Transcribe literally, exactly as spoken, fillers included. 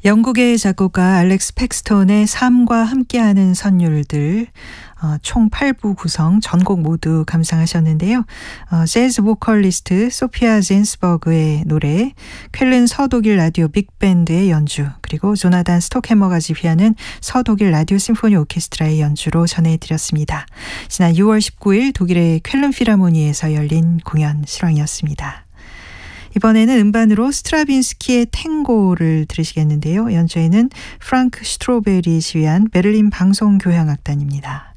영국의 작곡가 알렉스 팩스톤의 삶과 함께하는 선율들 어, 총 팔 부 구성 전곡 모두 감상하셨는데요. 어, 재즈 보컬리스트 소피아 젠스버그의 노래, 쾰른 서독일 라디오 빅밴드의 연주, 그리고 조나단 스톡해머가 지휘하는 서독일 라디오 심포니 오케스트라의 연주로 전해드렸습니다. 지난 유월 십구일 독일의 쾰른 필하모니에서 열린 공연 실황이었습니다. 이번에는 음반으로 스트라빈스키의 탱고를 들으시겠는데요. 연주에는 프랑크 슈트로베리 지휘한 베를린 방송교향악단입니다.